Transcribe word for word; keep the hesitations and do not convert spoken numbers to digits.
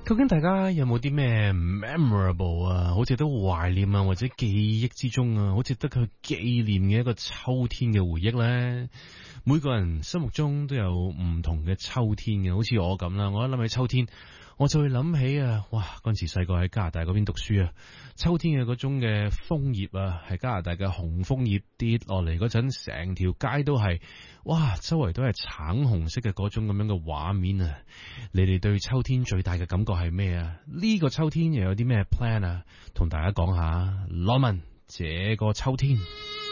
究竟大家有冇啲咩 memorable 啊，好值得懷念啊，或者記憶之中啊，好值得去紀念嘅一個秋天嘅回憶呢？每個人心目中都有唔同嘅秋天嘅，好似我咁啦，我一諗起秋天，我就會諗起啊，哇！嗰陣時細個喺加拿大嗰邊讀書啊，秋天嘅嗰種嘅楓葉啊，係加拿大嘅紅楓葉跌落嚟嗰陣，成條街都係，哇！周圍都係橙紅色嘅嗰種咁樣嘅畫面啊！你哋對秋天最大嘅感覺係咩啊？呢個秋天又有啲咩 plan 啊？同大家講下，羅文，這個秋天。